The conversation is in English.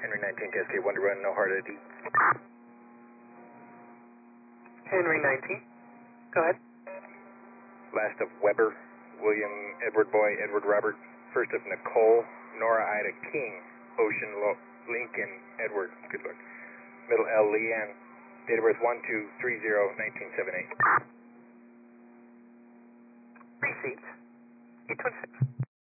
Henry 19 TSK 1 to run, no hard ID. Henry 19. Go ahead. Last of Weber, William Edward Boy, Edward Robert. First of Nicole, Nora Ida King, Ocean Lincoln Edward. Good luck. Middle L Leanne. Date of birth 1230-1978. Receipts. 826.